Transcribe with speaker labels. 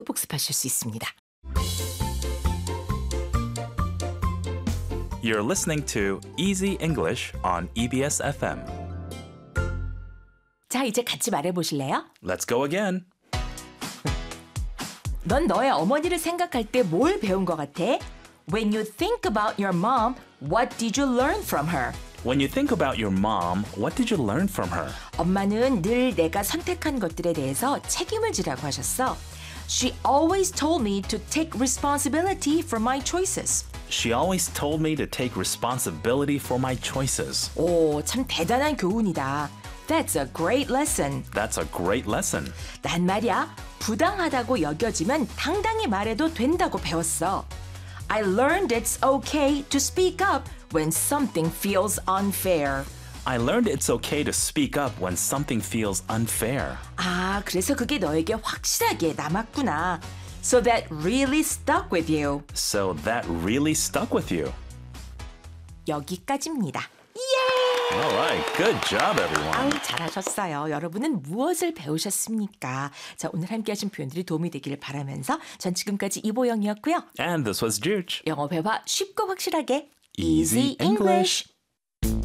Speaker 1: 복습하실 수 있습니다.
Speaker 2: You're listening to Easy English on EBS FM.
Speaker 1: 자, 이제 같이 말해보실래요?
Speaker 2: Let's go again.
Speaker 1: 넌 너의 어머니를 생각할 때 뭘 배운 것 같아? When you think about your mom, what did you learn from her?
Speaker 2: When you think about your mom, what did you learn from her?
Speaker 1: 엄마는 늘 내가 선택한 것들에 대해서 책임을 지라고 하셨어. She always told me to take responsibility for my choices.
Speaker 2: She always told me to take responsibility for my choices.
Speaker 1: 오, 참 대단한 교훈이다. That's a great lesson.
Speaker 2: That's a great lesson.
Speaker 1: 난 말이야, 부당하다고 여겨지면 당당히 말해도 된다고 배웠어. I learned it's okay to speak up when something feels unfair.
Speaker 2: I learned it's okay to speak up when something feels unfair.
Speaker 1: 아, 그래서 그게 너에게 확실하게 남았구나. So that really stuck with you.
Speaker 2: So that really stuck with you.
Speaker 1: 여기까지입니다.
Speaker 2: All right, good job, everyone.
Speaker 1: 아우, 잘하셨어요. 여러분은 무엇을 배우셨습니까? 자, 오늘 함께 하신 표현들이 도움이 되기를 바라면서 전 지금까지 이보영이었고요.
Speaker 2: And this was Juge.
Speaker 1: 영어 회화 쉽고 확실하게
Speaker 2: Easy English.